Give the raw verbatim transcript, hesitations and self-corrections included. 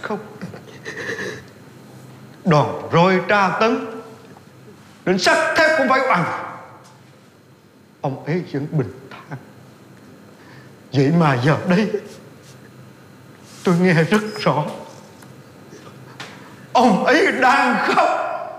khóc. Đòn roi tra tấn đến sắt thép cũng phải oằn. Ông ấy vẫn bình thản. Vậy mà giờ đây tôi nghe rất rõ, ông ấy đang khóc.